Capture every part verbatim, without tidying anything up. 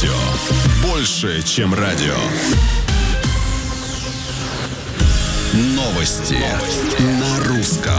Радио. Больше, чем радио. Новости, Новости. На русском.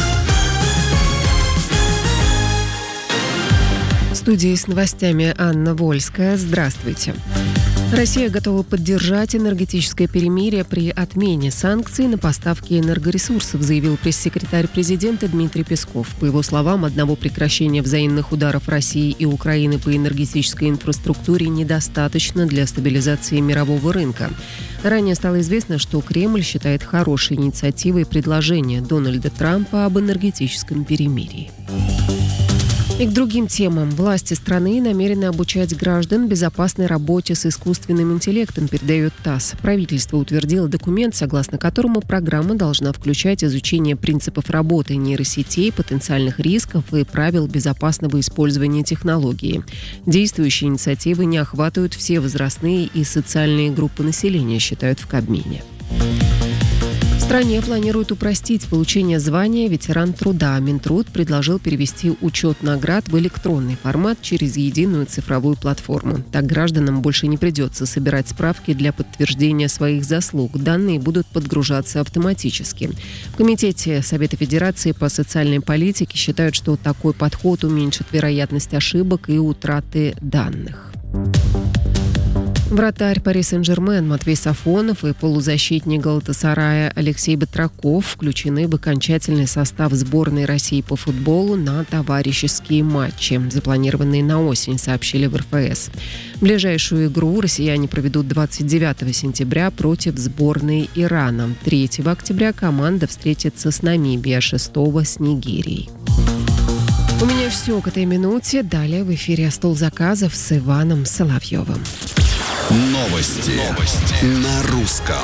В студии с новостями Анна Вольская. Здравствуйте. Россия готова поддержать энергетическое перемирие при отмене санкций на поставки энергоресурсов, заявил пресс-секретарь президента Дмитрий Песков. По его словам, одного прекращения взаимных ударов России и Украины по энергетической инфраструктуре недостаточно для стабилизации мирового рынка. Ранее стало известно, что Кремль считает хорошей инициативой предложение Дональда Трампа об энергетическом перемирии. И к другим темам. Власти страны намерены обучать граждан безопасной работе с искусственным интеллектом, передает ТАСС. Правительство утвердило документ, согласно которому программа должна включать изучение принципов работы нейросетей, потенциальных рисков и правил безопасного использования технологии. Действующие инициативы не охватывают все возрастные и социальные группы населения, считают в Кабмине. В стране планируют упростить получение звания ветеран труда. Минтруд предложил перевести учет наград в электронный формат через единую цифровую платформу. Так гражданам больше не придется собирать справки для подтверждения своих заслуг. Данные будут подгружаться автоматически. В Комитете Совета Федерации по социальной политике считают, что такой подход уменьшит вероятность ошибок и утраты данных. Вратарь Пари Сен-Жермен Матвей Сафонов и полузащитник Галатасарая Алексей Батраков включены в окончательный состав сборной России по футболу на товарищеские матчи, запланированные на осень, сообщили в эр эф эс. Ближайшую игру россияне проведут двадцать девятого сентября против сборной Ирана. третьего октября команда встретится с Намибией, а шестого с Нигерией. У меня все к этой минуте. Далее в эфире «Стол заказов» с Иваном Соловьевым. Новости. Новости. На русском.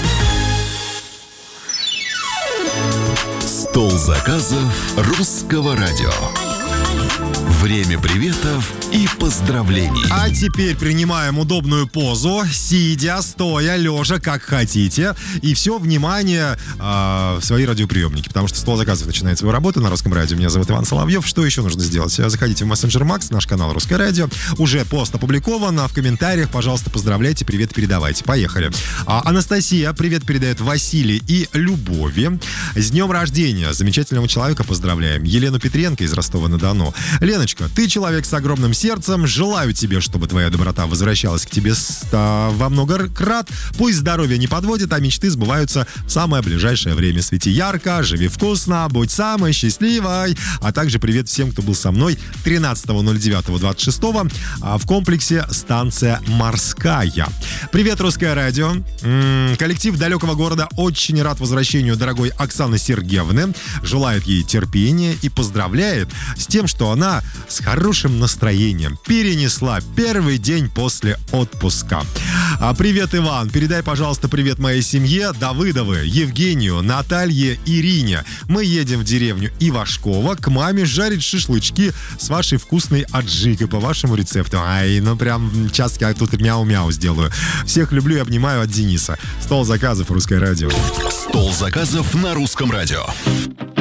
Стол заказов русского радио. Время приветов и поздравлений. А теперь принимаем удобную позу, сидя, стоя, лежа, как хотите. И все внимание э, в свои радиоприемники, потому что стол заказов начинает свою работу на русском радио. Меня зовут Иван Соловьев. Что еще нужно сделать? Заходите в мессенджер Макс, наш канал Русское радио. Уже пост опубликован. А в комментариях, пожалуйста, поздравляйте, привет передавайте. Поехали. А, Анастасия привет передает Василий и Любови. С днем рождения замечательного человека поздравляем. Елену Петренко из Ростова-на-Дону. Леночка, ты человек с огромным сердцем. Желаю тебе, чтобы твоя доброта возвращалась к тебе во много крат. Пусть здоровье не подводит, а мечты сбываются в самое ближайшее время. Свети ярко, живи вкусно, будь самой счастливой. А также привет всем, кто был со мной тринадцатого ноль девятого двадцать шестого в комплексе «Станция Морская». Привет, Русское радио. М-м, коллектив далекого города очень рад возвращению дорогой Оксаны Сергеевны. Желает ей терпения и поздравляет с тем, что она с хорошим настроением перенесла первый день после отпуска. А, привет, Иван. Передай, пожалуйста, привет моей семье: Давыдовы, Евгению, Наталье, Ирине. Мы едем в деревню Ивашково к маме жарить шашлычки с вашей вкусной аджикой по вашему рецепту. Ай, ну прям сейчас я тут мяу-мяу сделаю. Всех люблю и обнимаю от Дениса. Стол заказов, Русское радио. Стол заказов на Русском радио.